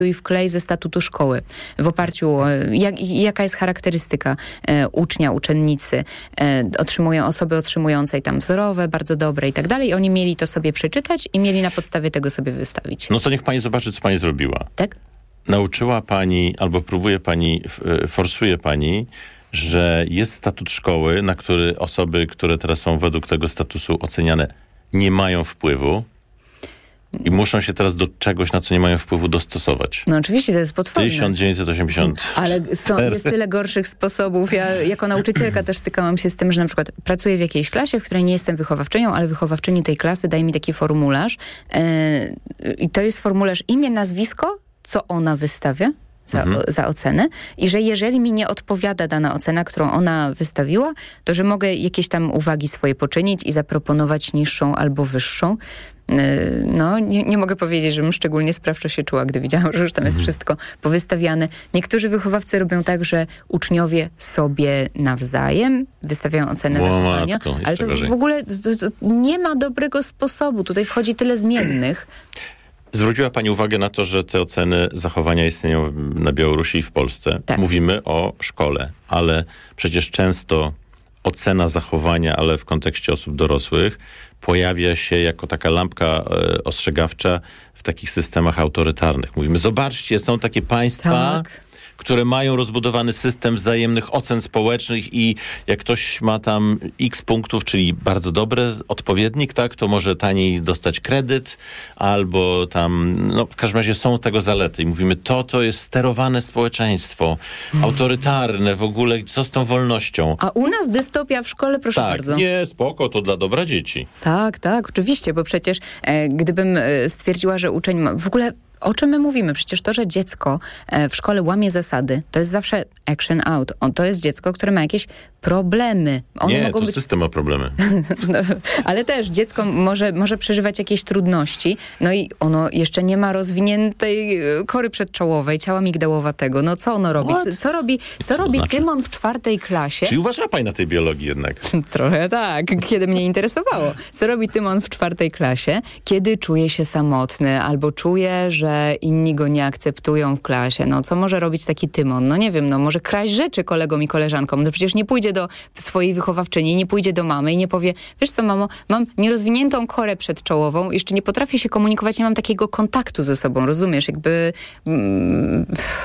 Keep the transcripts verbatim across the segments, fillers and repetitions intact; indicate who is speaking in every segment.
Speaker 1: i wklej ze statutu szkoły w oparciu o jak, jaka jest charakterystyka e, ucznia, uczennicy. E, otrzymują osoby otrzymującej tam wzorowe, bardzo dobre i tak dalej. I oni mieli to sobie przeczytać i mieli na podstawie tego sobie wystawić.
Speaker 2: No to niech pani zobaczy, co pani zrobiła.
Speaker 1: Tak?
Speaker 2: Nauczyła pani, albo próbuje pani, forsuje pani, że jest statut szkoły, na który osoby, które teraz są według tego statusu oceniane, nie mają wpływu i muszą się teraz do czegoś, na co nie mają wpływu, dostosować.
Speaker 1: No oczywiście, to jest potworne.
Speaker 2: tysiąc dziewięćset osiemdziesiąt
Speaker 1: Ale są, jest tyle gorszych sposobów. Ja jako nauczycielka też stykałam się z tym, że na przykład pracuję w jakiejś klasie, w której nie jestem wychowawczynią, ale wychowawczyni tej klasy daje mi taki formularz yy, i to jest formularz imię, nazwisko, co ona wystawia za, mhm. za ocenę i że jeżeli mi nie odpowiada dana ocena, którą ona wystawiła, to że mogę jakieś tam uwagi swoje poczynić i zaproponować niższą albo wyższą. No, nie, nie mogę powiedzieć, żebym szczególnie sprawczo się czuła, gdy widziałam, że już tam jest mhm. wszystko powystawiane. Niektórzy wychowawcy robią tak, że uczniowie sobie nawzajem wystawiają ocenę
Speaker 2: Bo
Speaker 1: zachowania,
Speaker 2: matko,
Speaker 1: ale to
Speaker 2: gorzej.
Speaker 1: w ogóle to, to nie ma dobrego sposobu. Tutaj wchodzi tyle zmiennych.
Speaker 2: Zwróciła pani uwagę na to, że te oceny zachowania istnieją na Białorusi i w Polsce.
Speaker 1: Tak.
Speaker 2: Mówimy o szkole, ale przecież często ocena zachowania, ale w kontekście osób dorosłych, pojawia się jako taka lampka e, ostrzegawcza w takich systemach autorytarnych. Mówimy, zobaczcie, są takie państwa,
Speaker 1: Tak.
Speaker 2: które mają rozbudowany system wzajemnych ocen społecznych i jak ktoś ma tam x punktów, czyli bardzo dobre, odpowiednik, tak, to może taniej dostać kredyt, albo tam, no w każdym razie są tego zalety. I mówimy, to to jest sterowane społeczeństwo, autorytarne w ogóle, co z tą wolnością?
Speaker 1: A u nas dystopia w szkole, proszę
Speaker 2: tak,
Speaker 1: bardzo.
Speaker 2: nie, spoko, to dla dobra dzieci.
Speaker 1: Tak, tak, oczywiście, bo przecież e, gdybym e, stwierdziła, że uczeń ma... W ogóle o czym my mówimy? Przecież to, że dziecko e, w szkole łamie zasady, to jest zawsze action out. On, to jest dziecko, które ma jakieś problemy. One
Speaker 2: nie,
Speaker 1: mogą
Speaker 2: to
Speaker 1: być...
Speaker 2: system ma problemy.
Speaker 1: no, ale też dziecko może, może przeżywać jakieś trudności, no i ono jeszcze nie ma rozwiniętej kory przedczołowej, ciała migdałowatego. No co ono robi? Co, co robi, co
Speaker 2: co
Speaker 1: robi
Speaker 2: znaczy?
Speaker 1: Tymon w czwartej klasie?
Speaker 2: Czyli uważała pani na tej biologii jednak?
Speaker 1: Trochę tak, kiedy mnie interesowało. Co robi Tymon w czwartej klasie, kiedy czuje się samotny albo czuje, że inni go nie akceptują w klasie? No co może robić taki Tymon? No nie wiem, no może kraść rzeczy kolegom i koleżankom. No przecież nie pójdzie do swojej wychowawczyni, nie pójdzie do mamy i nie powie, wiesz co mamo, mam nierozwiniętą korę przedczołową, jeszcze nie potrafię się komunikować, nie mam takiego kontaktu ze sobą, rozumiesz? Jakby mm,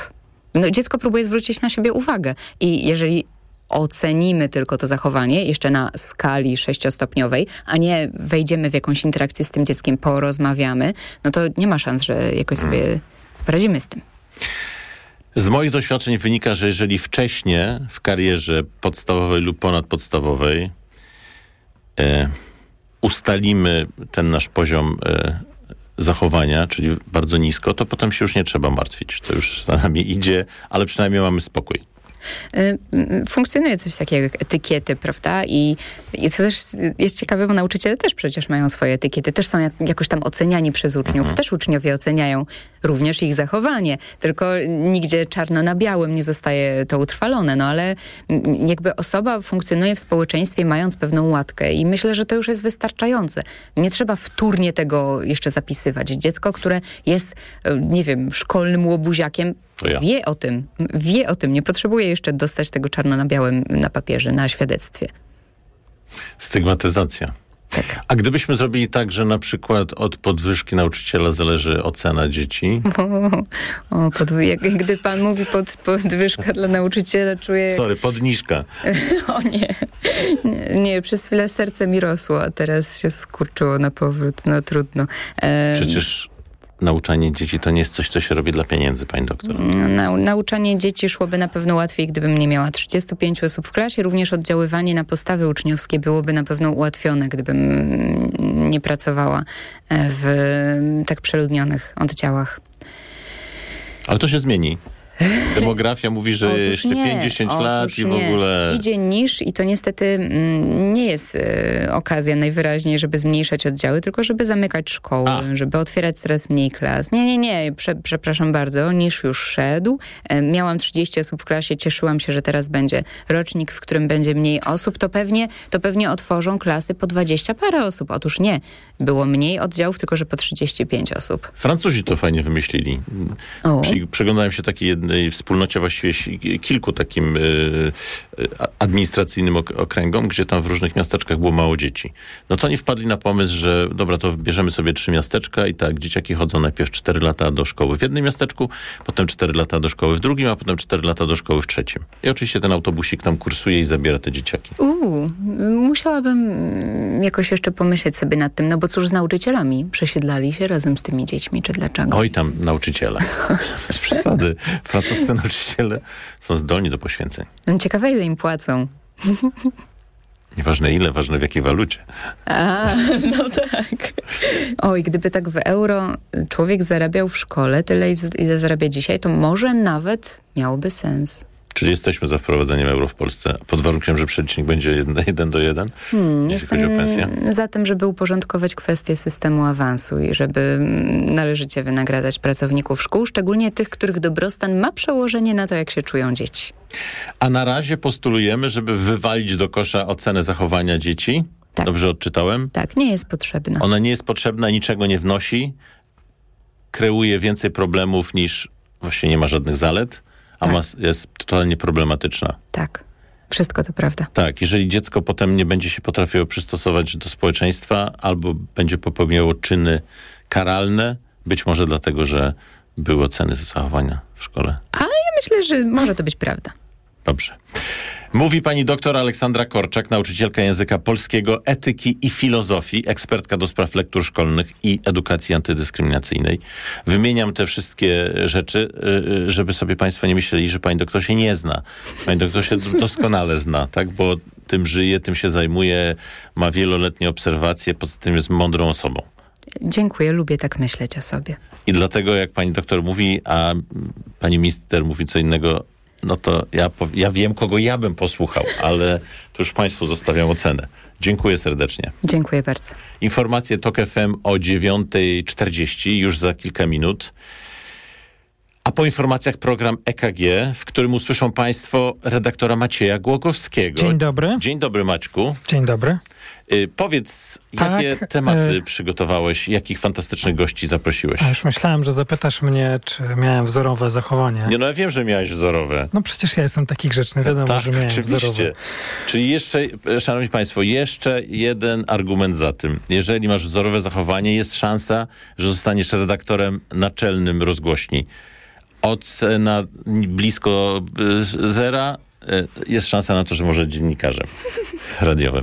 Speaker 1: no, dziecko próbuje zwrócić na siebie uwagę i jeżeli ocenimy tylko to zachowanie, jeszcze na skali sześciostopniowej, a nie wejdziemy w jakąś interakcję z tym dzieckiem, porozmawiamy, no to nie ma szans, że jakoś sobie poradzimy z tym.
Speaker 2: Z moich doświadczeń wynika, że jeżeli wcześniej w karierze podstawowej lub ponadpodstawowej e, ustalimy ten nasz poziom e, zachowania, czyli bardzo nisko, to potem się już nie trzeba martwić. To już za nami idzie, ale przynajmniej mamy spokój.
Speaker 1: Funkcjonuje coś takiego jak etykiety, prawda? I, i to też jest ciekawe, bo nauczyciele też przecież mają swoje etykiety, też są jak, jakoś tam oceniani przez uczniów. Mhm. Też uczniowie oceniają również ich zachowanie, tylko nigdzie czarno na białym nie zostaje to utrwalone, no ale jakby osoba funkcjonuje w społeczeństwie mając pewną łatkę i myślę, że to już jest wystarczające. Nie trzeba wtórnie tego jeszcze zapisywać. Dziecko, które jest, nie wiem, szkolnym łobuziakiem,
Speaker 2: ja.
Speaker 1: wie o tym, wie o tym, nie potrzebuje jeszcze dostać tego czarno na białym na papierze, na świadectwie.
Speaker 2: Stygmatyzacja.
Speaker 1: Tak.
Speaker 2: A gdybyśmy zrobili tak, że na przykład od podwyżki nauczyciela zależy ocena dzieci?
Speaker 1: O, o podwy- jak, gdy pan mówi pod, podwyżka dla nauczyciela, czuję...
Speaker 2: Sorry, podniżka.
Speaker 1: O nie. nie. Nie, przez chwilę serce mi rosło, a teraz się skurczyło na powrót. No trudno. E...
Speaker 2: Przecież nauczanie dzieci to nie jest coś, co się robi dla pieniędzy, pani doktor.
Speaker 1: Na, nauczanie dzieci szłoby na pewno łatwiej, gdybym nie miała trzydziestu pięciu osób w klasie. Również oddziaływanie na postawy uczniowskie byłoby na pewno ułatwione, gdybym nie pracowała w tak przeludnionych oddziałach.
Speaker 2: Ale to się zmieni. Demografia mówi, że
Speaker 1: Otóż
Speaker 2: jeszcze
Speaker 1: nie,
Speaker 2: pięćdziesiąt lat i w
Speaker 1: nie.
Speaker 2: ogóle...
Speaker 1: Idzie niż i to niestety mm, nie jest y, okazja najwyraźniej, żeby zmniejszać oddziały, tylko żeby zamykać szkoły, A. żeby otwierać coraz mniej klas. Nie, nie, nie, Prze, przepraszam bardzo, niż już szedł. E, miałam trzydzieści osób w klasie, cieszyłam się, że teraz będzie rocznik, w którym będzie mniej osób, to pewnie, to pewnie otworzą klasy po dwadzieścia parę osób. Otóż nie, było mniej oddziałów, tylko że po trzydzieści pięć osób.
Speaker 2: Francuzi to fajnie wymyślili.
Speaker 1: O.
Speaker 2: Czyli przeglądałem się takiej jednej wspólnocie, właściwie kilku takim y, administracyjnym okręgom, gdzie tam w różnych miasteczkach było mało dzieci. No to oni wpadli na pomysł, że dobra, to bierzemy sobie trzy miasteczka i tak, dzieciaki chodzą najpierw cztery lata do szkoły w jednym miasteczku, potem cztery lata do szkoły w drugim, a potem cztery lata do szkoły w trzecim. I oczywiście ten autobusik tam kursuje i zabiera te dzieciaki.
Speaker 1: Uuu, musiałabym jakoś jeszcze pomyśleć sobie nad tym, no bo cóż z nauczycielami? Przesiedlali się razem z tymi dziećmi, czy dlaczego?
Speaker 2: Oj tam nauczyciele. Bez przesady. Francuscy nauczyciele są zdolni do poświęceń.
Speaker 1: Ciekawe, ile im płacą.
Speaker 2: Nieważne ile, ważne w jakiej walucie.
Speaker 1: A, no tak. Oj, gdyby tak w euro człowiek zarabiał w szkole tyle, ile zarabia dzisiaj, to może nawet miałoby sens.
Speaker 2: Czy jesteśmy za wprowadzeniem euro w Polsce, pod warunkiem, że przelicznik będzie jeden, jeden do jeden,
Speaker 1: hmm,
Speaker 2: jeśli chodzi o pensję?
Speaker 1: Za tym, żeby uporządkować kwestię systemu awansu i żeby należycie wynagradzać pracowników szkół, szczególnie tych, których dobrostan ma przełożenie na to, jak się czują dzieci.
Speaker 2: A na razie postulujemy, żeby wywalić do kosza ocenę zachowania dzieci.
Speaker 1: Tak.
Speaker 2: Dobrze odczytałem?
Speaker 1: Tak, nie jest potrzebna.
Speaker 2: Ona nie jest potrzebna, niczego nie wnosi, kreuje więcej problemów niż właściwie nie ma żadnych zalet. A
Speaker 1: tak.
Speaker 2: ma, jest totalnie problematyczna.
Speaker 1: Tak, wszystko to prawda.
Speaker 2: Tak, jeżeli dziecko potem nie będzie się potrafiło przystosować do społeczeństwa albo będzie popełniało czyny karalne, być może dlatego, że były oceny zachowania w szkole.
Speaker 1: A ja myślę, że może to być prawda.
Speaker 2: Dobrze. Mówi pani doktor Aleksandra Korczak, nauczycielka języka polskiego, etyki i filozofii, ekspertka do spraw lektur szkolnych i edukacji antydyskryminacyjnej. Wymieniam te wszystkie rzeczy, żeby sobie państwo nie myśleli, że pani doktor się nie zna. Pani doktor się doskonale zna, tak? Bo tym żyje, tym się zajmuje, ma wieloletnie obserwacje, poza tym jest mądrą osobą.
Speaker 1: Dziękuję, lubię tak myśleć o sobie.
Speaker 2: I dlatego jak pani doktor mówi, a pani minister mówi co innego, no to ja, ja wiem, kogo ja bym posłuchał, ale to już państwu zostawiam ocenę. Dziękuję serdecznie.
Speaker 1: Dziękuję bardzo.
Speaker 2: Informacje TOK F M o dziewiąta czterdzieści, już za kilka minut. A po informacjach program E K G, w którym usłyszą państwo redaktora Macieja Głogowskiego.
Speaker 3: Dzień dobry.
Speaker 2: Dzień dobry, Maćku.
Speaker 3: Dzień dobry.
Speaker 2: Y, powiedz, jakie
Speaker 3: tak,
Speaker 2: tematy
Speaker 3: y-
Speaker 2: przygotowałeś, jakich fantastycznych gości zaprosiłeś?
Speaker 3: A już myślałem, że zapytasz mnie, czy miałem wzorowe zachowanie.
Speaker 2: Nie, no ja wiem, że miałeś wzorowe.
Speaker 3: No przecież ja jestem taki grzeczny, wiadomo,
Speaker 2: tak,
Speaker 3: że miałem
Speaker 2: oczywiście.
Speaker 3: wzorowe.
Speaker 2: Czyli jeszcze, szanowni państwo, jeszcze jeden argument za tym. Jeżeli masz wzorowe zachowanie, jest szansa, że zostaniesz redaktorem naczelnym rozgłośni. Ocena blisko y, zera, y, jest szansa na to, że może dziennikarzem radiowym.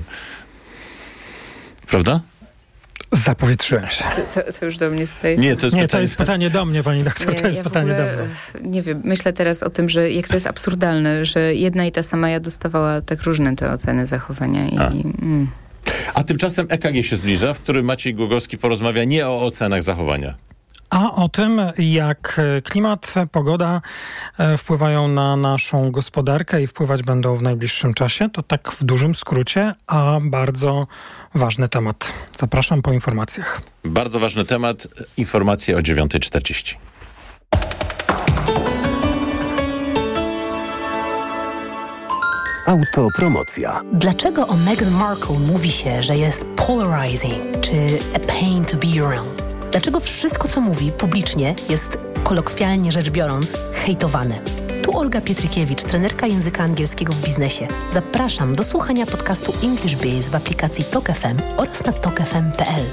Speaker 2: Prawda?
Speaker 3: Zapowietrzyłem się.
Speaker 1: To, to, to już do mnie stoi.
Speaker 2: Nie, to jest,
Speaker 3: Nie,
Speaker 2: pytanie,
Speaker 3: to jest pytanie do mnie, pani doktor,
Speaker 1: Nie,
Speaker 3: to jest
Speaker 1: ja
Speaker 3: pytanie
Speaker 1: ogóle,
Speaker 3: do mnie.
Speaker 1: Nie wiem, myślę teraz o tym, że jak to jest absurdalne, że jedna i ta sama ja dostawała tak różne te oceny zachowania. I,
Speaker 2: A.
Speaker 1: mm.
Speaker 2: A tymczasem E K G się zbliża, w którym Maciej Głogowski porozmawia nie o ocenach zachowania.
Speaker 3: A o tym, jak klimat, pogoda wpływają na naszą gospodarkę i wpływać będą w najbliższym czasie, to tak w dużym skrócie, a bardzo ważny temat. Zapraszam po informacjach.
Speaker 2: Bardzo ważny temat, informacje o dziewiąta czterdzieści.
Speaker 4: Autopromocja.
Speaker 5: Dlaczego o Meghan Markle mówi się, że jest polarizing, czy a pain to be around? Dlaczego wszystko, co mówi publicznie, jest, kolokwialnie rzecz biorąc, hejtowane? Tu Olga Pietrykiewicz, trenerka języka angielskiego w biznesie. Zapraszam do słuchania podcastu English Biz w aplikacji Tok F M oraz na tok f m kropka p l.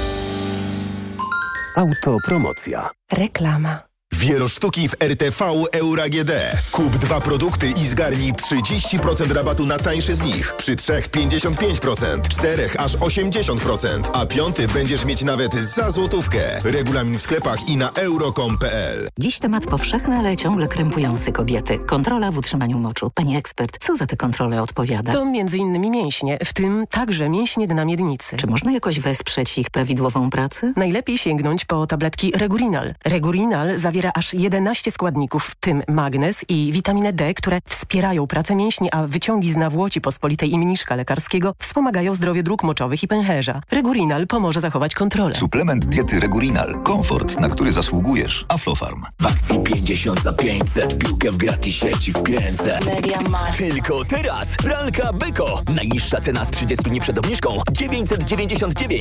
Speaker 4: Autopromocja.
Speaker 5: Reklama.
Speaker 6: Wielosztuki w R T V Euro A G D. Kup dwa produkty i zgarnij trzydzieści procent rabatu na tańszy z nich. Przy trzech pięćdziesiąt pięć procent, czterech aż osiemdziesiąt procent, a piąty będziesz mieć nawet za złotówkę. Regulamin w sklepach i na euro kropka com kropka p l.
Speaker 7: Dziś temat powszechny, ale ciągle krępujący kobiety. Kontrola w utrzymaniu moczu. Pani ekspert, co za te kontrole odpowiada?
Speaker 8: To między innymi mięśnie, w tym także mięśnie dna miednicy.
Speaker 7: Czy można jakoś wesprzeć ich prawidłową pracę?
Speaker 8: Najlepiej sięgnąć po tabletki Regurinal. Regurinal zawiera aż jedenaście składników, w tym magnez i witaminę D, które wspierają pracę mięśni, a wyciągi z nawłoci pospolitej i mniszka lekarskiego wspomagają zdrowie dróg moczowych i pęcherza. Regurinal pomoże zachować kontrolę.
Speaker 9: Suplement diety Regurinal. Komfort, na który zasługujesz. Aflofarm.
Speaker 10: W akcji pięćdziesiąt za pięćset. Piłkę w gratisie ci wkręcę.
Speaker 11: Mediamarkt. Tylko teraz. Pralka Beko. Najniższa cena z trzydziestu dni przed obniżką dziewięćset dziewięćdziesiąt dziewięć.